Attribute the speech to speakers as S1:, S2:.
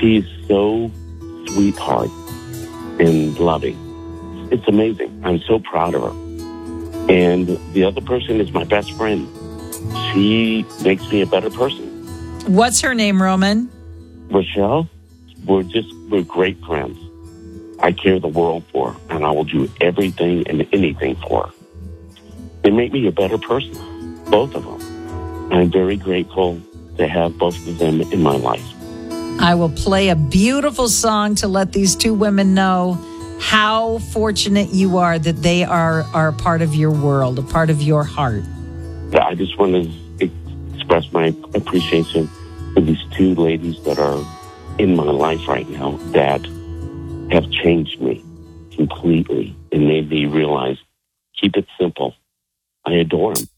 S1: She's so sweetheart and loving. It's amazing. I'm so proud of her. And the other person is my best friend. She makes me a better person.
S2: What's her name, Roman?
S1: Rochelle, we're great friends. I care the world for her, and I will do everything and anything for her. They make me a better person, both of them. I'm very grateful to have both of them in my life.
S2: I will play a beautiful song to let these two women know how fortunate you are that they are a part of your world, a part of your heart.
S1: I just want to express my appreciation for these two ladies that are in my life right now that have changed me completely and made me realize, keep it simple. I adore them.